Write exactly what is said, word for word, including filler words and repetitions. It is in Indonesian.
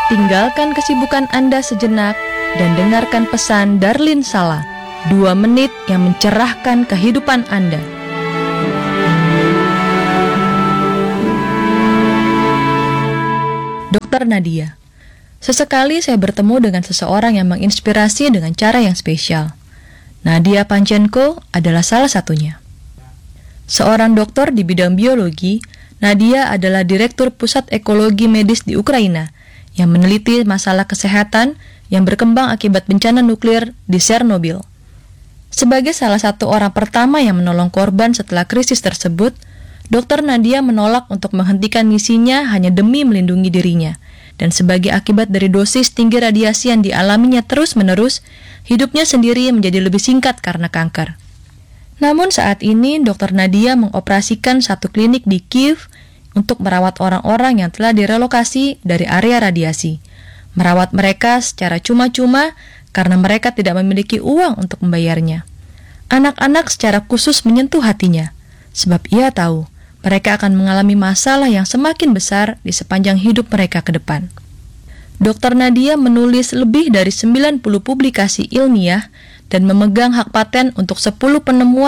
Tinggalkan kesibukan Anda sejenak dan dengarkan pesan Darlin Sala, dua menit yang mencerahkan kehidupan Anda. Dokter Nadia. Sesekali saya bertemu dengan seseorang yang menginspirasi dengan cara yang spesial. Nadia Panchenko adalah salah satunya. Seorang dokter di bidang biologi, Nadia adalah Direktur Pusat Ekologi Medis di Ukraina yang meneliti masalah kesehatan yang berkembang akibat bencana nuklir di Chernobyl. Sebagai salah satu orang pertama yang menolong korban setelah krisis tersebut, Dokter Nadia menolak untuk menghentikan misinya hanya demi melindungi dirinya, dan sebagai akibat dari dosis tinggi radiasi yang dialaminya terus-menerus, hidupnya sendiri menjadi lebih singkat karena kanker. Namun saat ini, Dokter Nadia mengoperasikan satu klinik di Kiev untuk merawat orang-orang yang telah direlokasi dari area radiasi. Merawat mereka secara cuma-cuma karena mereka tidak memiliki uang untuk membayarnya. Anak-anak secara khusus menyentuh hatinya, sebab ia tahu mereka akan mengalami masalah yang semakin besar di sepanjang hidup mereka ke depan. Dokter Nadia menulis lebih dari sembilan puluh publikasi ilmiah dan memegang hak paten untuk sepuluh penemuan